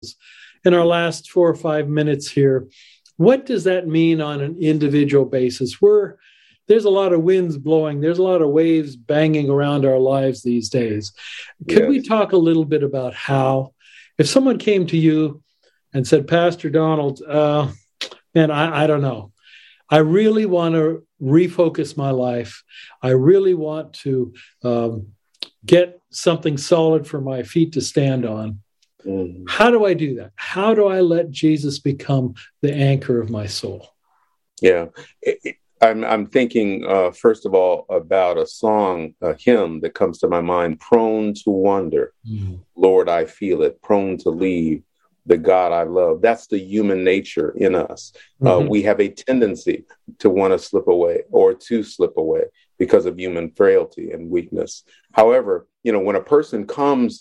souls. In our last 4 or 5 minutes here, what does that mean on an individual basis? There's a lot of winds blowing. There's a lot of waves banging around our lives these days. Could we talk a little bit about how, if someone came to you and said, Pastor Donald, man, I don't know. I really want to refocus my life. I really want to get something solid for my feet to stand on. Mm-hmm. How do I do that? How do I let Jesus become the anchor of my soul? Yeah. I'm thinking, first of all, about a song, a hymn that comes to my mind, Prone to Wander. Mm-hmm. Lord, I feel it, prone to leave the God I love. That's the human nature in us. Mm-hmm. We have a tendency to want to slip away or to slip away because of human frailty and weakness. However, when a person comes,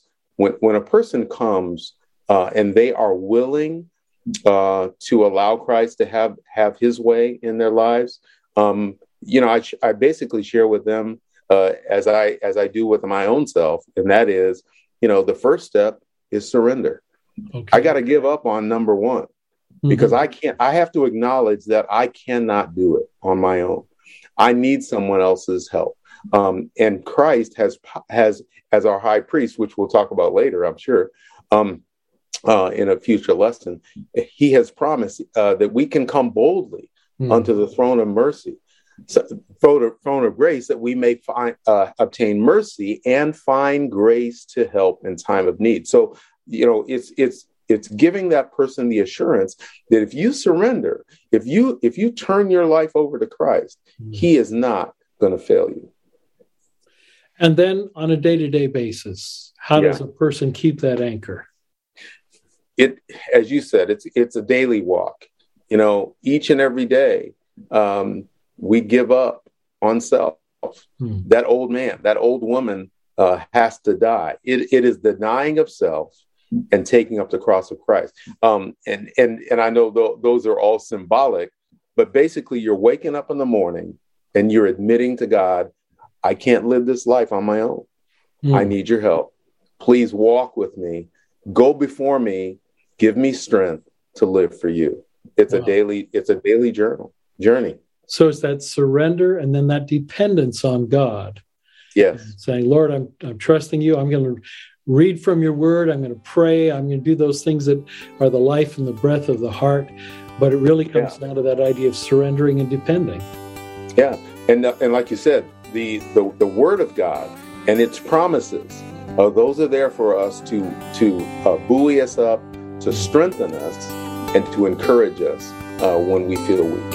and they are willing to allow Christ to have his way in their lives, I basically share with them as I do with my own self, and that is, the first step is surrender. Okay. I got to give up on number one, because I have to acknowledge that I cannot do it on my own. I need someone else's help. And Christ has as our high priest, which we'll talk about later, I'm sure, in a future lesson, he has promised that we can come boldly unto the throne of mercy, throne of grace, that we may obtain mercy and find grace to help in time of need. So, it's giving that person the assurance that if you surrender, if you turn your life over to Christ, he is not going to fail you. And then on a day-to-day basis, how does a person keep that anchor? As you said, it's a daily walk. Each and every day, we give up on self. That old man, that old woman has to die. It is the denying of self and taking up the cross of Christ. And I know those are all symbolic, but basically you're waking up in the morning and you're admitting to God, I can't live this life on my own. I need your help. Please walk with me. Go before me. Give me strength to live for you. It's a daily journey. So it's that surrender and then that dependence on God. Yes. Saying, Lord, I'm trusting you. I'm going to read from your word. I'm going to pray. I'm going to do those things that are the life and the breath of the heart. But it really comes down to that idea of surrendering and depending. Yeah. And like you said, the word of God and its promises, those are there for us to buoy us up, to strengthen us, and to encourage us when we feel weak.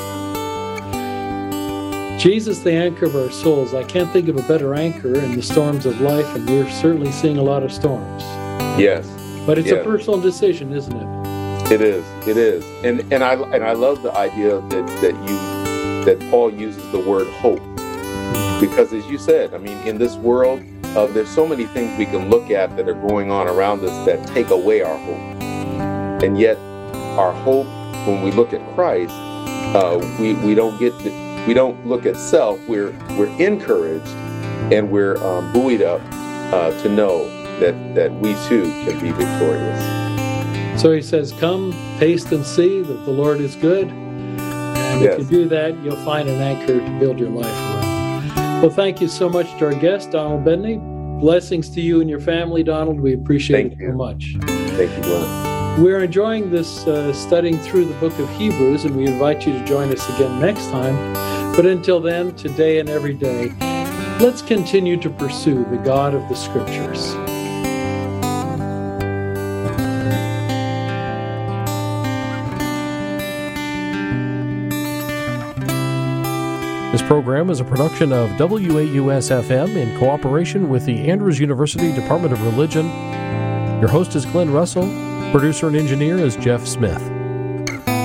Jesus, the anchor of our souls. I can't think of a better anchor in the storms of life, and we're certainly seeing a lot of storms. Yes. But it's a personal decision, isn't it? It is. And I love the idea that Paul uses the word hope. Because as you said, in this world, there's so many things we can look at that are going on around us that take away our hope. And yet our hope, when we look at Christ, we don't look at self. We're encouraged and we're buoyed up to know that we too can be victorious. So he says, come, taste and see that the Lord is good. And if you do that, you'll find an anchor to build your life around. Well, thank you so much to our guest, Donald Bedney. Blessings to you and your family, Donald. We appreciate it so much. Thank you, Glenn. We're enjoying this studying through the book of Hebrews, and we invite you to join us again next time. But until then, today and every day, let's continue to pursue the God of the Scriptures. This program is a production of WAUS-FM in cooperation with the Andrews University Department of Religion. Your host is Glenn Russell. Producer and engineer is Jeff Smith.